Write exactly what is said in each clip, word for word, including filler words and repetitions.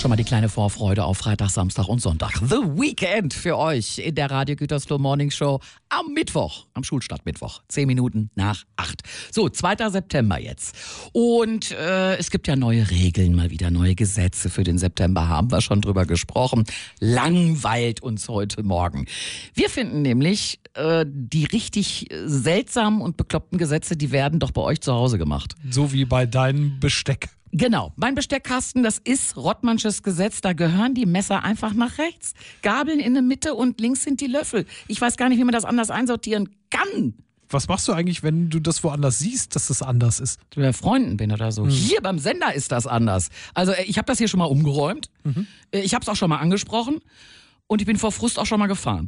schon mal die kleine Vorfreude auf Freitag, Samstag und Sonntag. The Weekend für euch in der Radio Gütersloh Morning Show am Mittwoch, am Schulstartmittwoch, zehn Minuten nach acht. So, zweiter September jetzt. Und äh, es gibt ja neue Regeln, mal wieder neue Gesetze für den September, haben wir schon drüber gesprochen. Langweilt uns heute Morgen. Wir finden nämlich, äh, die richtig seltsamen und bekloppten Gesetze, die werden doch bei euch zu Hause gemacht. So wie bei deinem Besteck. Genau, mein Besteckkasten, das ist Rottmannsches Gesetz, da gehören die Messer einfach nach rechts. Gabeln in der Mitte und links sind die Löffel. Ich weiß gar nicht, wie man das anders einsortieren kann. Was machst du eigentlich, wenn du das woanders siehst, dass das anders ist? Wenn ich bei Freunden bin oder so. Mhm. Hier beim Sender ist das anders. Also ich habe das hier schon mal umgeräumt. Mhm. Ich habe es auch schon mal angesprochen. Und ich bin vor Frust auch schon mal gefahren.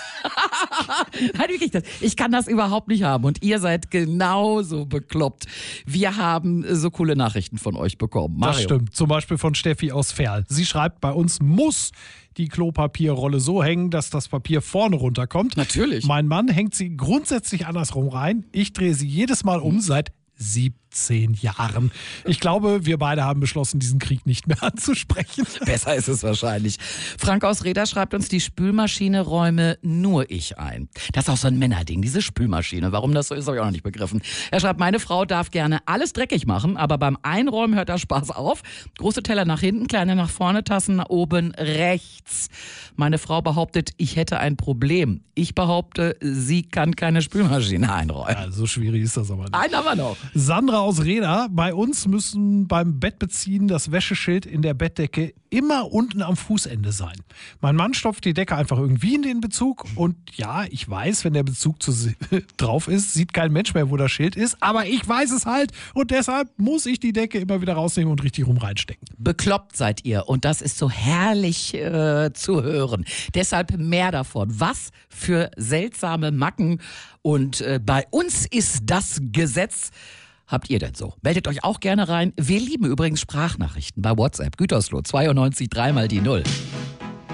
Nein, wirklich, das. Ich kann das überhaupt nicht haben. Und ihr seid genauso bekloppt. Wir haben so coole Nachrichten von euch bekommen. Mario. Das stimmt. Zum Beispiel von Steffi aus Ferl. Sie schreibt, bei uns muss die Klopapierrolle so hängen, dass das Papier vorne runterkommt. Natürlich. Mein Mann hängt sie grundsätzlich andersrum rein. Ich drehe sie jedes Mal um seit siebzehn Jahren. Ich glaube, wir beide haben beschlossen, diesen Krieg nicht mehr anzusprechen. Besser ist es wahrscheinlich. Frank aus Reda schreibt uns, die Spülmaschine räume nur ich ein. Das ist auch so ein Männerding, diese Spülmaschine. Warum das so ist, habe ich auch noch nicht begriffen. Er schreibt, meine Frau darf gerne alles dreckig machen, aber beim Einräumen hört der Spaß auf. Große Teller nach hinten, kleine nach vorne, Tassen nach oben rechts. Meine Frau behauptet, ich hätte ein Problem. Ich behaupte, sie kann keine Spülmaschine einräumen. Ja, so schwierig ist das aber nicht. Einen haben wir noch. Sandra aus Reda, bei uns müssen beim Bettbeziehen das Wäscheschild in der Bettdecke immer unten am Fußende sein. Mein Mann stopft die Decke einfach irgendwie in den Bezug und ja, ich weiß, wenn der Bezug zu, drauf ist, sieht kein Mensch mehr, wo das Schild ist, aber ich weiß es halt und deshalb muss ich die Decke immer wieder rausnehmen und richtig rum reinstecken. Bekloppt seid ihr und das ist so herrlich äh, zu hören. Deshalb mehr davon. Was für seltsame Macken und äh, bei uns ist das Gesetz. Habt ihr denn so? Meldet euch auch gerne rein. Wir lieben übrigens Sprachnachrichten bei WhatsApp. Gütersloh zweiundneunzig drei mal die Null.